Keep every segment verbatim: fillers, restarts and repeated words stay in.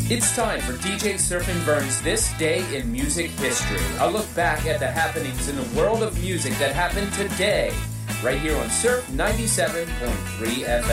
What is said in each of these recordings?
It's time for D J Surfin' Vern's This Day in Music History. A look back at the happenings in the world of music that happened today, right here on Surf ninety-seven point three F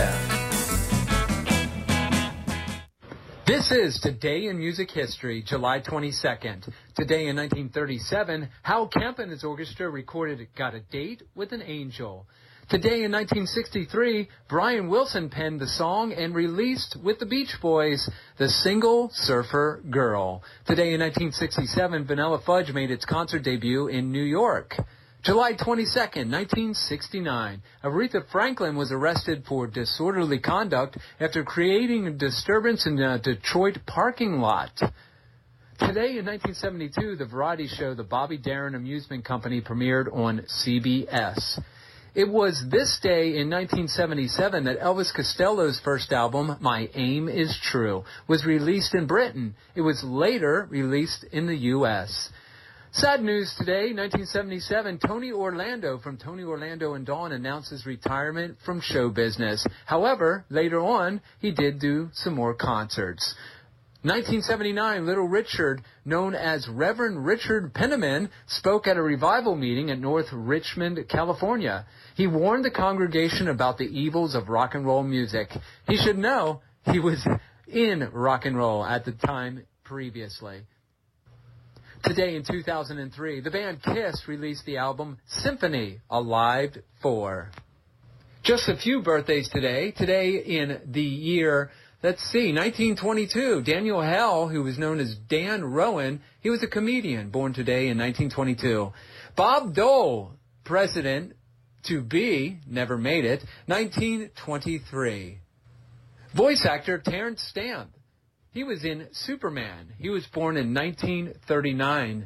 M. This is Today in Music History, July twenty-second. Today in nineteen thirty-seven, Hal Kemp and his orchestra recorded Got a Date with an Angel. Today in nineteen sixty-three, Brian Wilson penned the song and released with the Beach Boys the single Surfer Girl. Today in nineteen sixty-seven, Vanilla Fudge made its concert debut in New York. July twenty-second, nineteen sixty-nine, Aretha Franklin was arrested for disorderly conduct after creating a disturbance in a Detroit parking lot. Today in nineteen seventy-two, the variety show The Bobby Darin Amusement Company premiered on C B S. It was this day in nineteen seventy-seven that Elvis Costello's first album, My Aim Is True, was released in Britain. It was later released in the U S Sad news today, nineteen seventy-seven, Tony Orlando from Tony Orlando and Dawn announced his retirement from show business. However, later on, he did do some more concerts. nineteen seventy-nine, Little Richard, known as Reverend Richard Penniman, spoke at a revival meeting at North Richmond, California. He warned the congregation about the evils of rock and roll music. He should know he was in rock and roll at the time previously. Today in two thousand three, the band Kiss released the album Symphony, Alive four. Just a few birthdays today. Today in the year, let's see, nineteen twenty-two, Daniel Hell, who was known as Dan Rowan, he was a comedian born today in nineteen twenty-two. Bob Dole, president to be, never made it, nineteen twenty-three. Voice actor Terrence Stamp, he was in Superman. He was born in nineteen thirty-nine.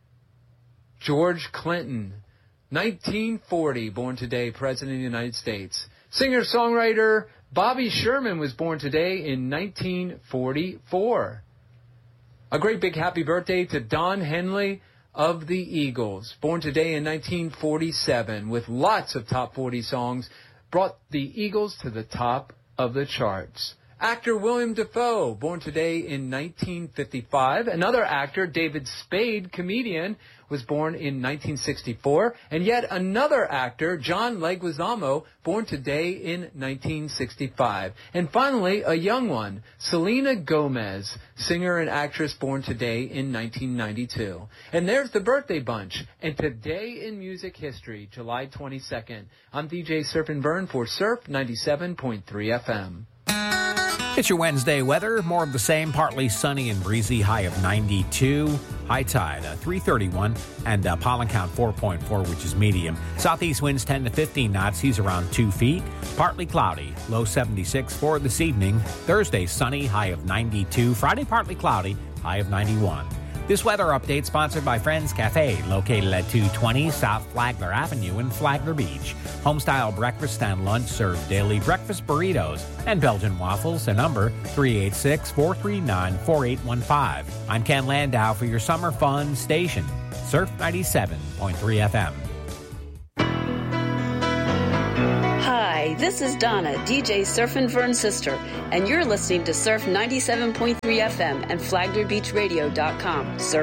George Clinton, nineteen forty, born today, President of the United States. Singer-songwriter Bobby Sherman was born today in nineteen forty-four. A great big happy birthday to Don Henley of the Eagles, born today in nineteen forty-seven, with lots of top forty songs, brought the Eagles to the top of the charts. Actor William Dafoe, born today in nineteen fifty-five. Another actor, David Spade, comedian, was born in nineteen sixty-four. And yet another actor, John Leguizamo, born today in nineteen sixty-five. And finally, a young one, Selena Gomez, singer and actress, born today in nineteen ninety-two. And there's the birthday bunch. And today in music history, July twenty-second. I'm D J Surfin' Vern for Surf ninety-seven point three F M. It's your Wednesday weather. More of the same, partly sunny and breezy, high of ninety-two. High tide, uh, three thirty-one, and uh, pollen count four point four, which is medium. Southeast winds ten to fifteen knots, seas around two feet. Partly cloudy, low seventy-six for this evening. Thursday, sunny, high of ninety-two. Friday, partly cloudy, high of ninety-one. This weather update sponsored by Friends Cafe, located at two twenty South Flagler Avenue in Flagler Beach. Homestyle breakfast and lunch serve daily breakfast burritos and Belgian waffles. A number three eight six, four three nine, four eight one five. I'm Ken Landau for your summer fun station, Surf ninety-seven point three F M. Hi, this is Donna, D J Surfin' Vern's sister, and you're listening to Surf ninety-seven point three F M and Flagler Beach Radio dot com. Surf